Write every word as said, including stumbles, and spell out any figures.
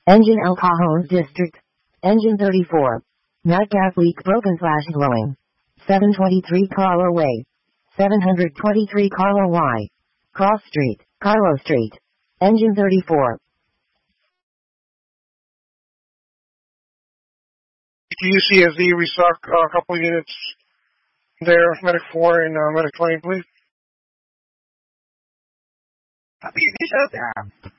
Engine El Cajon District. Engine thirty-four. Night gas leak broken slash glowing. seven twenty-three Carlo Way. seven twenty-three Carlo Y. Cross Street, Carlo Street. Engine thirty-four. Q C S D restock uh, a couple units there, Medic four and uh, Medic twenty, please. Copy, Bishop.